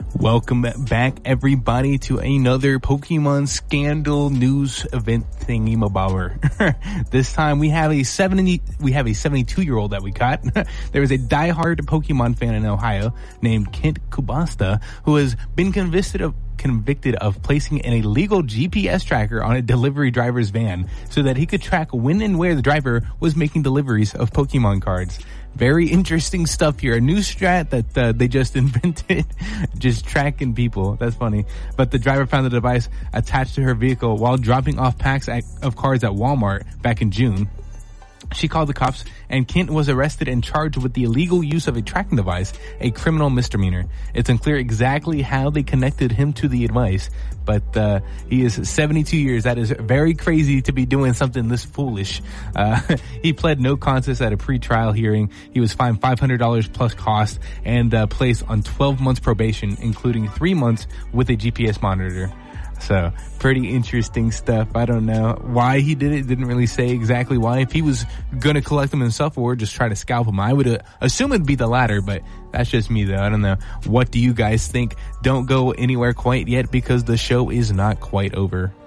Welcome back, everybody, to another Pokemon scandal news event thingy-mabobber. This time we have a 72-year-old that we caught. There was a diehard Pokemon fan in Ohio named Kent Kubasta who has been convicted of placing an illegal GPS tracker on a delivery driver's van so that he could track when and where the driver was making deliveries of Pokemon cards. Very interesting stuff here. A new strat that they just invented, just tracking people. That's funny. But the driver found the device attached to her vehicle while dropping off packs of cards at Walmart back in June. She called the cops, and Kent was arrested and charged with the illegal use of a tracking device, a criminal misdemeanor. It's unclear exactly how they connected him to the device, but he is 72 years. That is very crazy to be doing something this foolish. He pled no contest at a pre-trial hearing. He was fined $500 plus cost and placed on 12 months probation, including 3 months with a GPS monitor. So, pretty interesting stuff. I don't know why he did it. Didn't really say exactly why. If he was gonna collect them himself or just try to scalp them, I would assume it'd be the latter, but that's just me though. I don't know. What do you guys think? Don't go anywhere quite yet because the show is not quite over.